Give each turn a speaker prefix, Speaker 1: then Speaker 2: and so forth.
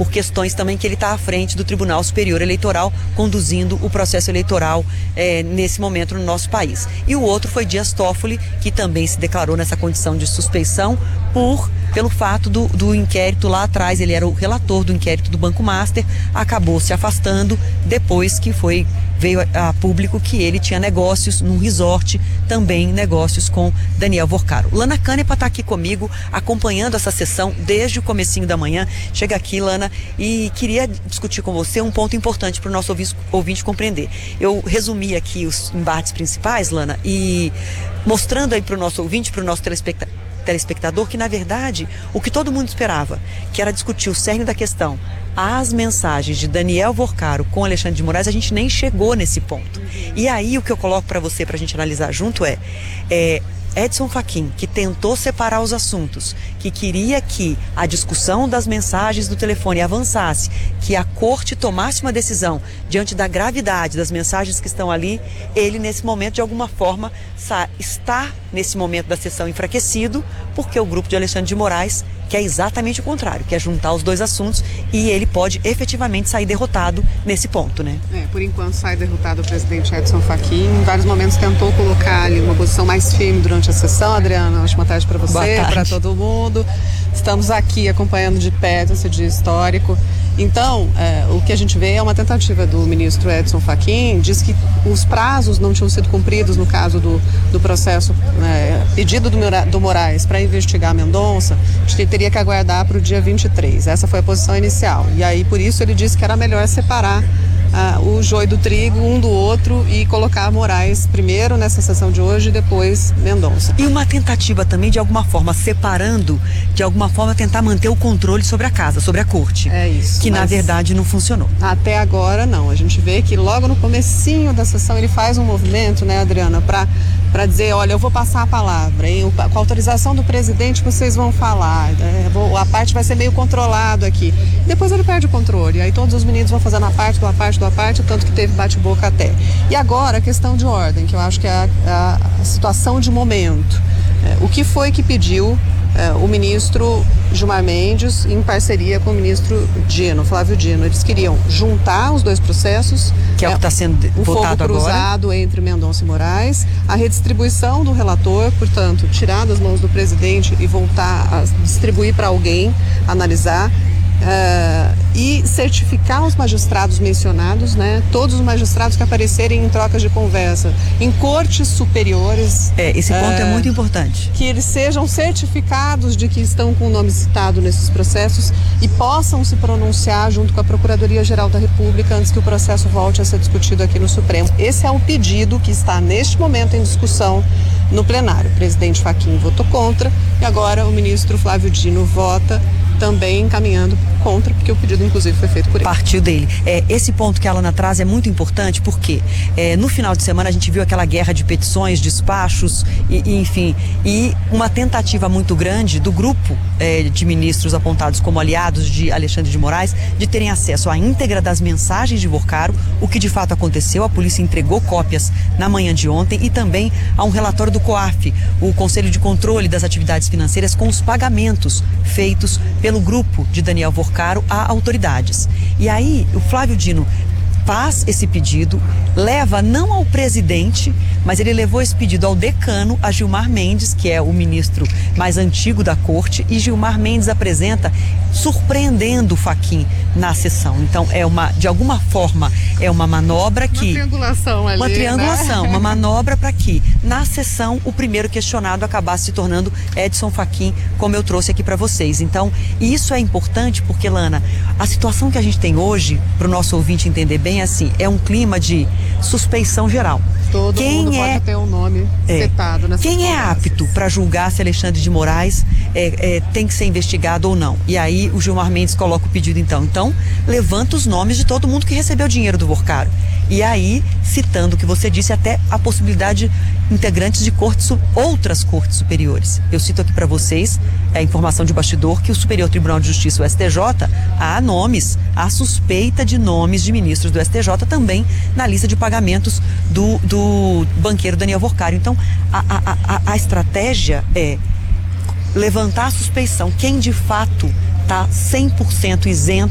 Speaker 1: por questões também que ele está à frente do Tribunal Superior Eleitoral, conduzindo o processo eleitoral nesse momento no nosso país. E o outro foi Dias Toffoli, que também se declarou nessa condição de suspeição pelo fato do inquérito lá atrás. Ele era o relator do inquérito do Banco Master, acabou se afastando depois que veio a público que ele tinha negócios num resort, também negócios com Daniel Vorcaro. Lana Canepa está aqui comigo, acompanhando essa sessão desde o comecinho da manhã. Chega aqui, Lana, e queria discutir com você um ponto importante para o nosso ouvinte compreender. Eu resumi aqui os embates principais, Lana, e mostrando aí para o nosso ouvinte, para o nosso telespectador, que na verdade o que todo mundo esperava, que era discutir o cerne da questão, as mensagens de Daniel Vorcaro com Alexandre de Moraes, a gente nem chegou nesse ponto. E aí o que eu coloco para você, para a gente analisar junto é Edson Fachin, que tentou separar os assuntos, que queria que a discussão das mensagens do telefone avançasse, que a corte tomasse uma decisão diante da gravidade das mensagens que estão ali. Ele, nesse momento, de alguma forma, está, nesse momento da sessão, enfraquecido, porque o grupo de Alexandre de Moraes quer exatamente o contrário, quer juntar os dois assuntos, e ele pode efetivamente sair derrotado nesse ponto, né?
Speaker 2: Por enquanto sai derrotado o presidente Edson Fachin. Em vários momentos tentou colocar ali uma posição mais firme durante a sessão. Adriana, ótima tarde para você, para todo mundo. Estamos aqui acompanhando de perto esse dia histórico. Então, o que a gente vê é uma tentativa do ministro Edson Fachin. Diz que os prazos não tinham sido cumpridos no caso do processo pedido do Moraes para investigar Mendonça. A gente teria que aguardar para o dia 23. Essa foi a posição inicial. E aí, por isso, ele disse que era melhor separar o joio do trigo um do outro e colocar Moraes primeiro nessa sessão de hoje e depois Mendonça.
Speaker 1: E uma tentativa também, de alguma forma, separando, de alguma forma tentar manter o controle sobre a casa, sobre a corte.
Speaker 2: É isso.
Speaker 1: Que na verdade não funcionou.
Speaker 2: Até agora não. A gente vê que logo no comecinho da sessão ele faz um movimento, né, Adriana, para dizer, olha, eu vou passar a palavra, hein? Com a autorização do presidente vocês vão falar, a parte vai ser meio controlado aqui. Depois ele perde o controle, aí todos os meninos vão fazendo a parte, tanto que teve bate-boca até. E agora a questão de ordem, que eu acho que é a situação de momento. O que foi que pediu o ministro Gilmar Mendes em parceria com o ministro Flávio Dino? Eles queriam juntar os dois processos,
Speaker 1: que é o que está sendo votado agora, o fogo
Speaker 2: cruzado entre Mendonça e Moraes, a redistribuição do relator, portanto, tirar das mãos do presidente e voltar a distribuir para alguém analisar. E certificar os magistrados mencionados, né? Todos os magistrados que aparecerem em trocas de conversa em cortes superiores.
Speaker 1: Esse ponto é muito importante.
Speaker 2: Que eles sejam certificados de que estão com o nome citado nesses processos e possam se pronunciar junto com a Procuradoria-Geral da República antes que o processo volte a ser discutido aqui no Supremo. Esse é o pedido que está neste momento em discussão no plenário. O presidente Fachin votou contra e agora o ministro Flávio Dino vota também encaminhando contra, porque o pedido inclusive foi feito por ele.
Speaker 1: Partiu dele. Esse ponto que a Alana traz é muito importante porque no final de semana a gente viu aquela guerra de petições, despachos enfim, e uma tentativa muito grande do grupo de ministros apontados como aliados de Alexandre de Moraes de terem acesso à íntegra das mensagens de Vorcaro, o que de fato aconteceu. A polícia entregou cópias na manhã de ontem, e também a um relatório do COAF, o Conselho de Controle das Atividades Financeiras, com os pagamentos feitos pelo grupo de Daniel Vorcaro a autoridades. E aí o Flávio Dino faz esse pedido, leva não ao presidente, mas ele levou esse pedido ao decano, a Gilmar Mendes, que é o ministro mais antigo da corte, e Gilmar Mendes apresenta surpreendendo o Fachin na sessão. Então de alguma forma, é uma manobra que...
Speaker 2: Uma triangulação ali,
Speaker 1: uma triangulação,
Speaker 2: né?
Speaker 1: Uma manobra para que, na sessão, o primeiro questionado acabasse se tornando Edson Fachin, como eu trouxe aqui para vocês. Então, isso é importante porque, Lana, a situação que a gente tem hoje, para o nosso ouvinte entender bem, é um clima de suspeição geral.
Speaker 2: Todo mundo pode ter um nome citado nessa
Speaker 1: Quem é apto para julgar se Alexandre de Moraes tem que ser investigado ou não? E aí o Gilmar Mendes coloca o pedido então levanta os nomes de todo mundo que recebeu dinheiro do Vorcaro. E aí, citando o que você disse, até a possibilidade de integrantes de outras cortes superiores. Eu cito aqui para vocês a informação de bastidor que o Superior Tribunal de Justiça, o STJ, há suspeita de nomes de ministros do STJ também na lista de pagamentos do banqueiro Daniel Vorcaro. Então, a estratégia é levantar a suspeição, quem de fato está 100% isento